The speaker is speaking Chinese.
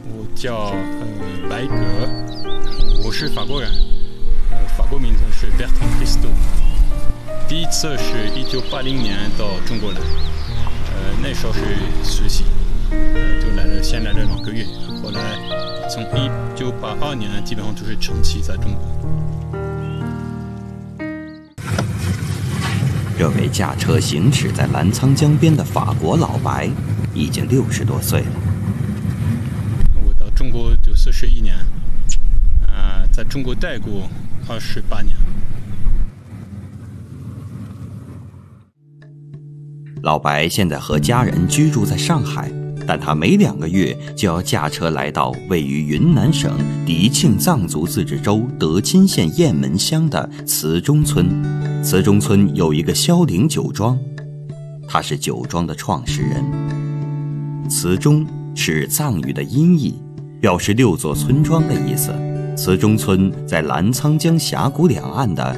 我叫白格，我是法国人，法国名字是 Bertrand Christo。第一次是1980年到中国来，那时候是实习，就先来了2个月，后来从1982年基本上就是长期在中国。 这位驾车行驶在澜沧江边的法国老白，已经60多岁了。 我到中国就41年，在中国待过28年。 老白现在和家人居住在上海，但他每2个月就要驾车来到位于云南省迪庆藏族自治州德钦县雁门乡的慈中村。慈中村有一个萧岭酒庄，他是酒庄的创始人。慈中是藏语的音译，表示6座村庄的意思。慈中村在澜沧江峡谷两岸的